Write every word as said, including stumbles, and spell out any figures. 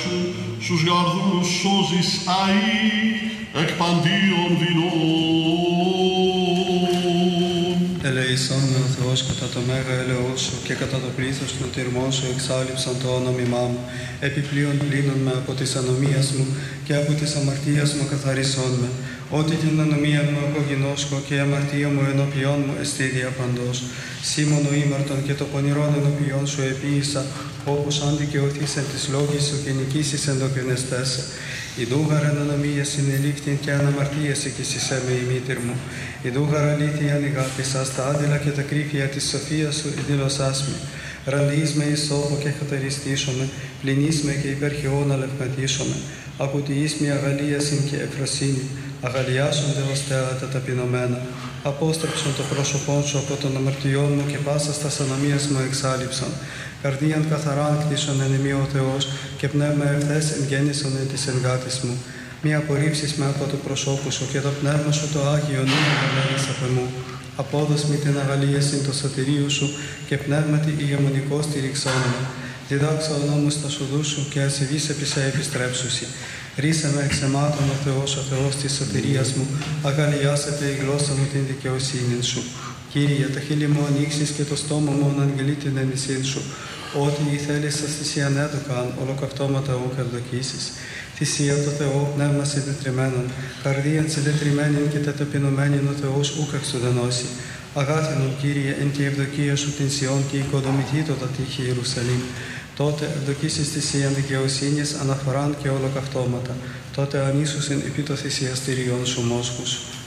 Στους γαρδούς σώζεις αΐ εκ παντίων δεινών. Ελεησόν με ο Θεός κατά το μέγα ελεός σου και κατά το πλήθος των τυρμών σου εξάλληψαν το όνομά μου. Επιπλέον πλύνων με από της ανομίας μου και από της αμαρτίας μου καθαρισόν με. Ότι την ανομία μου απογινώσκω και η αμαρτία μου ενώπιόν μου εστίδια παντός. Σήμωνο ήμαρτον και το πονηρόν ενώπιόν σου επίησα, όπως αν δικαιωθείς εν της λόγης σου και νικήσεις εν το κρινεστέσαι. Η δούγαρα εν ανομία συνελήφθην και αναμαρτίας εκείσισέ με η μήτυρ μου. Η δούγαρα αλήθεια ανηγάπησα στα άδειλα και τα κρύφια της σοφίας σου δήλωσάς με. Ραλείς με εις όπο και χαταριστήσομαι, πληνείς με και υπερχαιών αλευματίσομαι. Ακουτιείς με αγαλίασιν και ευφροσύνη, αγαλιάσονται ως θεά τα ταπεινωμένα. Απόστρεψον το πρόσωπόν σου από των αμαρτιών μου και πάσα στα ανομίας μου εξάλληψον. Καρδίαν καθαράν κτίσον εν εμεί ο Θεός και πνεύμα ευθές εν γέννησον εν της εργάτης μου. Μη απορρίψεις με από το προσώπου σου και το πνεύμα σου το Άγιο μη αγαλέεις από εμού. Απόδος μη την αγαλίασιν το σωτηρίου σου και πνεύματι ηγεμονικό στηριξόν με. Διδάξα ο νόμος τα σουδού σου και ασεβείς επί σε επιστρέψουσι. Ρίσε με εξ εμάτων ο Θεός, ο Θεός της σωτηρίας μου, αγαλιάσετε η γλώσσα μου την δικαιοσύνη σου. Κύριε, τα χείλη μου ανοίξεις και το στόμα μου αναγγελεί την ενισύν σου. Ό,τι η θέλησας θυσίαν έντοκαν, ολοκαυτώματα ου καρδοκίσεις. Θυσία το Θεό, πνεύμα συντετριμένον, καρδίαν συντετριμένην και τεταπεινωμένην ο Θεός ούκ εξουδενώσει. Αγάθινον, Κύριε, εν τη ευδοκία σου την Σιών και οικοδομηθεί το τα τείχη Ιερουσαλήμ. Τότε ευδοκίσεις θυσίαν δικαιοσύνης, αναφοράν και ολοκαυτώματα. Τότε ανήσουσιν επί το θυσιαστηριών σου μόσχους.